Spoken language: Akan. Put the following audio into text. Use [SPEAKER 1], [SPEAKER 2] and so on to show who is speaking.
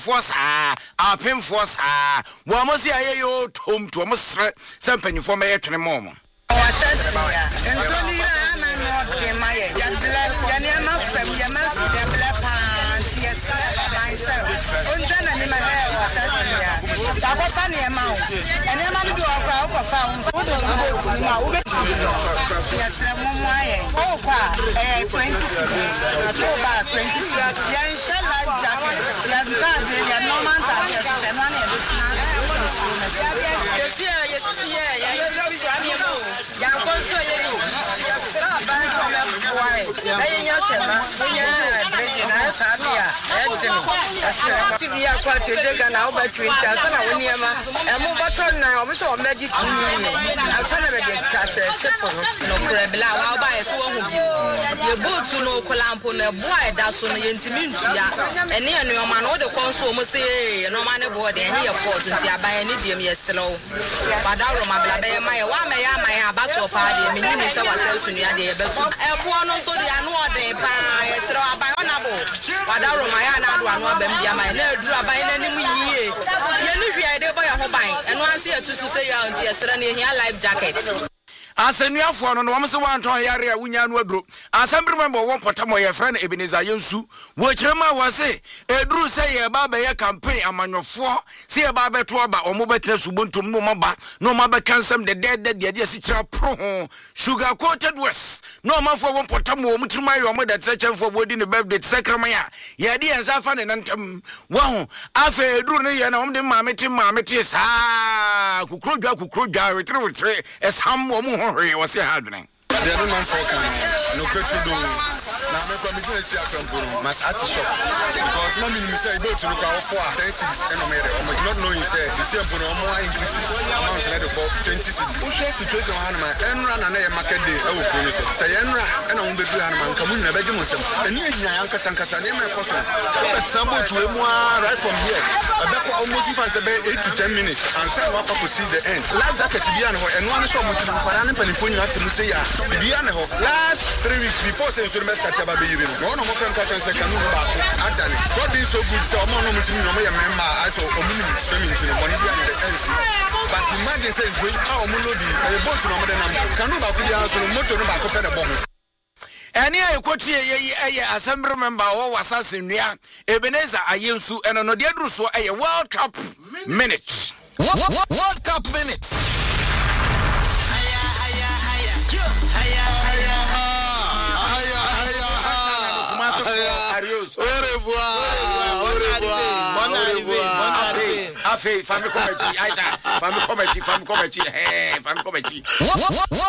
[SPEAKER 1] force a pen force wo mo si aye yo tom to mo sre sampanyi fo me yetwene mo Asenuafo no wom se wanton yare a wunya no aduro asembere member won potamo ye friend Ebenezer Yensu wo kirema wase eduru se ye ba ye campaign amanyofo se ye ba beto oba omo betre subontum no maba no maba kansem de de si kira pro sugar coated west no manfo won potamo wo mutirima ye omo de tsechemfo bodi ne birthday sekrama ya ye de ensa fa ne nantem wo afa eduru ne ye na om de maamete saa kukrodwa wetre esam wo mu hohwe wo se hadwen
[SPEAKER 2] the man for no petrol na me kwa business ya kampo mas at shop because no mean say go to look out for 10 cities and me not knowing say the same for no more increase amount na the 20 cities we situation han ma enra na na market day e wo ko so say enra e na wo bedu han ma nka mu na beje mo sem eni enya yan kasa na me koso but sambo to emu right from here abeko almost 8 to 10 minutes and say we for see the end live jacket bi an ho eno an so mo ti na na panifoni na temu say ya bi an ho last 3 weeks before say semester aba be yiri no no mo kan ka say kanu ba adane god is so good so mo no mutimi no mo ye member so omuni swimming to the money bi an the NC but imagine say going how mo no di e boat no mo de nam kanu ba ku dia so motor no ba ko fe de bo
[SPEAKER 1] eni ayekoti eye assembly member wo wasasenua Ebenezer Yensu eno no de aduru so eye World Cup minute World Cup minute Au revoir. Afei, famille comedy. Aïcha, famille comedy.